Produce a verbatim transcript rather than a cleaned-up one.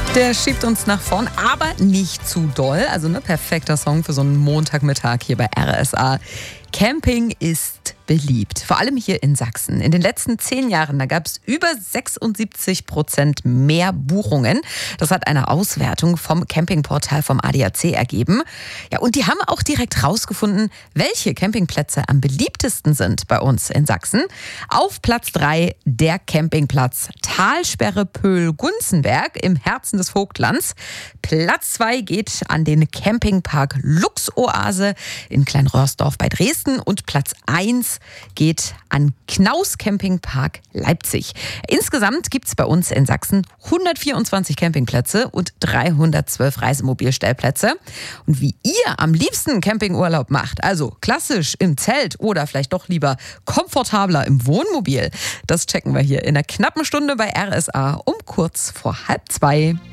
Der schiebt uns nach vorn, aber nicht zu doll. Also ne, perfekter Song für so einen Montagmittag hier bei R S A. Camping ist beliebt, vor allem hier in Sachsen. In den letzten zehn Jahren, da gab es über sechsundsiebzig Prozent mehr Buchungen. Das hat eine Auswertung vom Campingportal vom A D A C ergeben. Ja, und die haben auch direkt rausgefunden, welche Campingplätze am beliebtesten sind bei uns in Sachsen. Auf Platz drei der Campingplatz Talsperre Pöhl-Gunzenberg im Herzen des Vogtlands. Platz zwei geht an den Campingpark Luxoase in Kleinröhrsdorf bei Dresden. Und Platz eins geht an Knaus Campingpark Leipzig. Insgesamt gibt es bei uns in Sachsen hundertvierundzwanzig Campingplätze und dreihundertzwölf Reisemobilstellplätze. Und wie ihr am liebsten Campingurlaub macht, also klassisch im Zelt oder vielleicht doch lieber komfortabler im Wohnmobil, das checken wir hier in einer knappen Stunde bei R S A um kurz vor halb zwei.